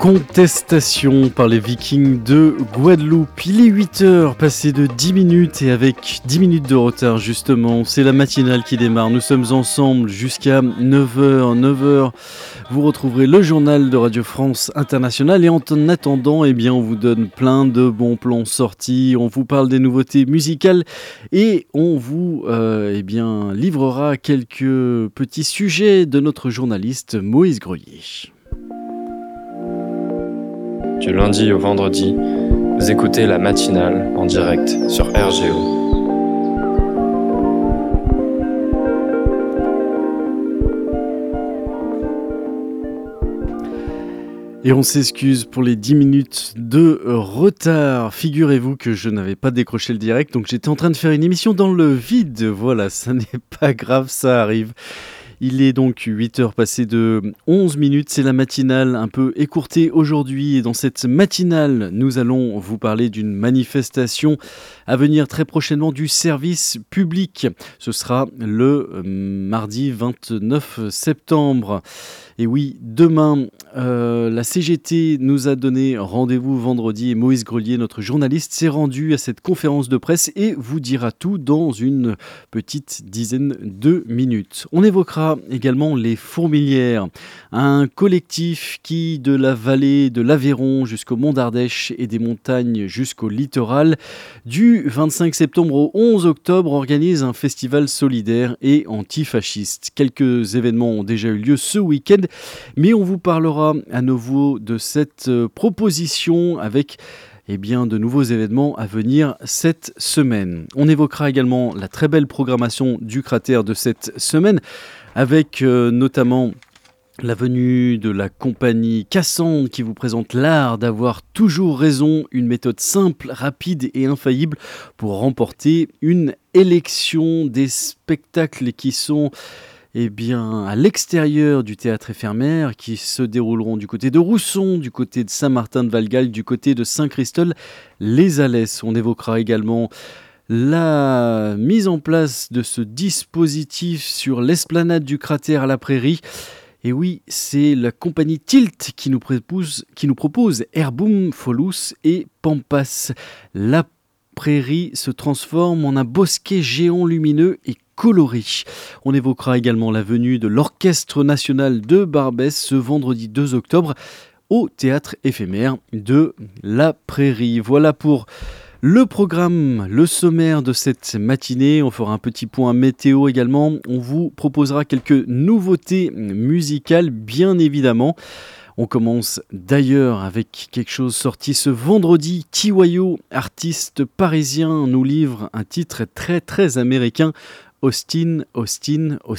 Contestation par les Vikings de Guadeloupe. Il est 8h, passé de 10 minutes et avec 10 minutes de retard justement. C'est la matinale qui démarre. Nous sommes ensemble jusqu'à 9h. 9h, vous retrouverez le journal de Radio France Internationale. Et en attendant, on vous donne plein de bons plans sortis. On vous parle des nouveautés musicales et on vous livrera quelques petits sujets de notre journaliste Moïse Grelier. Du lundi au vendredi, vous écoutez la matinale en direct sur RGO. Et on s'excuse pour les 10 minutes de retard. Figurez-vous que je n'avais pas décroché le direct, donc j'étais en train de faire une émission dans le vide. Voilà, ça n'est pas grave, ça arrive. Il est donc 8h passé de 11 minutes, c'est la matinale un peu écourtée aujourd'hui et dans cette matinale, nous allons vous parler d'une manifestation à venir très prochainement du service public. Ce sera le mardi 29 septembre. Et oui, demain, la CGT nous a donné rendez-vous vendredi et Moïse Grelier, notre journaliste, s'est rendu à cette conférence de presse et vous dira tout dans une petite dizaine de minutes. On évoquera également les Fourmilières, un collectif qui, de la vallée de l'Aveyron jusqu'au Mont d'Ardèche et des montagnes jusqu'au littoral, du 25 septembre au 11 octobre, organise un festival solidaire et antifasciste. Quelques événements ont déjà eu lieu ce week-end, mais on vous parlera à nouveau de cette proposition avec de nouveaux événements à venir cette semaine. On évoquera également la très belle programmation du cratère de cette semaine avec notamment la venue de la compagnie Cassandre qui vous présente l'art d'avoir toujours raison, une méthode simple, rapide et infaillible pour remporter une élection, des spectacles qui sont à l'extérieur du théâtre éphémère, qui se dérouleront du côté de Rousson, du côté de Saint-Martin-de-Valgal, du côté de Saint-Christol-les-Alès. On évoquera également la mise en place de ce dispositif sur l'esplanade du cratère à la Prairie. Et oui, c'est la compagnie Tilt qui nous propose Airboom, Folous et Pampas. La Prairie se transforme en un bosquet géant lumineux et coloré. On évoquera également la venue de l'Orchestre national de Barbès ce vendredi 2 octobre au théâtre éphémère de la Prairie. Voilà pour le programme, le sommaire de cette matinée. On fera un petit point météo également. On vous proposera quelques nouveautés musicales, bien évidemment. On commence d'ailleurs avec quelque chose sorti ce vendredi. Tiwayo, artiste parisien, nous livre un titre très très américain. Austin.